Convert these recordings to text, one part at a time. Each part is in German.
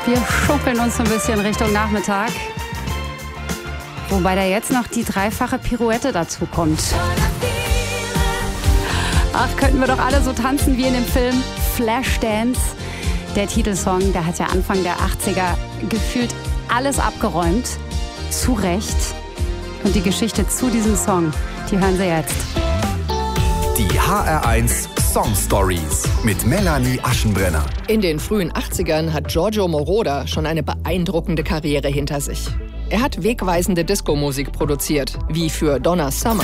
Wir schunkeln uns so ein bisschen Richtung Nachmittag. Wobei da jetzt noch die dreifache Pirouette dazu kommt. Ach, könnten wir doch alle so tanzen wie in dem Film Flashdance. Der Titelsong, der hat ja Anfang der 80er gefühlt alles abgeräumt. Zu Recht. Und die Geschichte zu diesem Song, die hören Sie jetzt. Die HR1 Song Stories mit Melanie Aschenbrenner. In den frühen 80ern hat Giorgio Moroder schon eine beeindruckende Karriere hinter sich. Er hat wegweisende Disco-Musik produziert, wie für Donna Summer.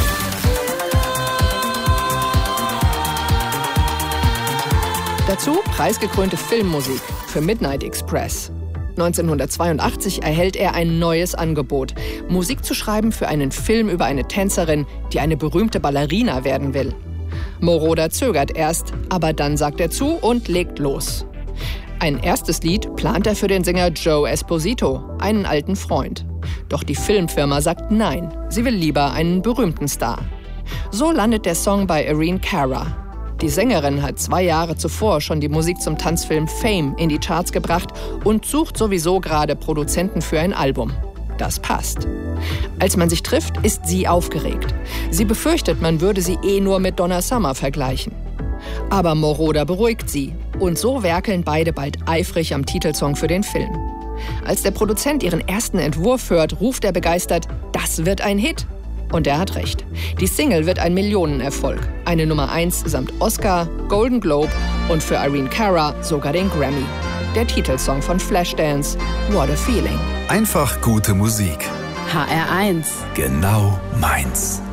Dazu preisgekrönte Filmmusik für Midnight Express. 1982 erhält er ein neues Angebot, Musik zu schreiben für einen Film über eine Tänzerin, die eine berühmte Ballerina werden will. Moroder zögert erst, aber dann sagt er zu und legt los. Ein erstes Lied plant er für den Sänger Joe Esposito, einen alten Freund. Doch die Filmfirma sagt nein, sie will lieber einen berühmten Star. So landet der Song bei Irene Cara. Die Sängerin hat 2 Jahre zuvor schon die Musik zum Tanzfilm Fame in die Charts gebracht und sucht sowieso gerade Produzenten für ein Album. Das passt. Als man sich trifft, ist sie aufgeregt. Sie befürchtet, man würde sie nur mit Donna Summer vergleichen. Aber Moroder beruhigt sie. Und so werkeln beide bald eifrig am Titelsong für den Film. Als der Produzent ihren ersten Entwurf hört, ruft er begeistert, das wird ein Hit. Und er hat recht. Die Single wird ein Millionenerfolg. Eine Nummer 1 samt Oscar, Golden Globe und für Irene Cara sogar den Grammy. Der Titelsong von Flashdance, What a Feeling. Einfach gute Musik. HR1. Genau meins.